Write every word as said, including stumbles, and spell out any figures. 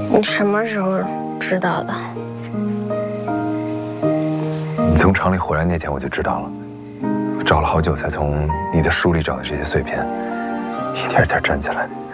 你什么时候知道的？ 你从厂里回来那天我就知道了，我找了好久才从你的书里找的这些碎片，一点一点粘起来。